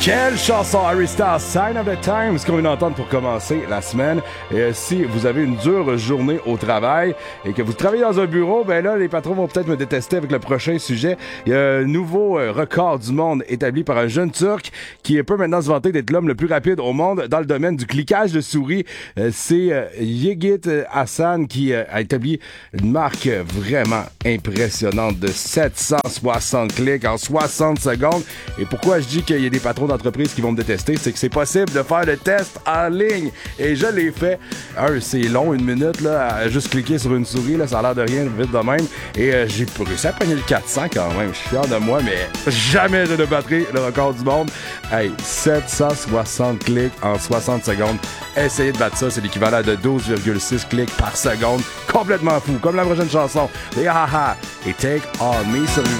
Quelle chanson Harry Styles, Sign of the Times, qu'on vient d'entendre pour commencer la semaine. Et si vous avez une dure journée au travail et que vous travaillez dans un bureau, ben là, les patrons vont peut-être me détester avec le prochain sujet. Il y a un nouveau record du monde établi par un jeune Turc qui peut maintenant se vanter d'être l'homme le plus rapide au monde dans le domaine du cliquage de souris. C'est Yigit Hassan qui a établi une marque vraiment impressionnante de 760 clics en 60 secondes. Et pourquoi je dis qu'il y a des patrons d'entreprises qui vont me détester, c'est que c'est possible de faire le test en ligne. Et je l'ai fait. C'est long, 1 minute, là, à juste cliquer sur une souris, là, ça a l'air de rien, vite de même. Et j'ai réussi à pogner le 400 quand même. Je suis fier de moi, mais jamais je ne battrai le record du monde. Hey, 760 clics en 60 secondes. Essayez de battre ça, c'est l'équivalent de 12,6 clics par seconde. Complètement fou, comme la prochaine chanson. Les haha et Take On Me sur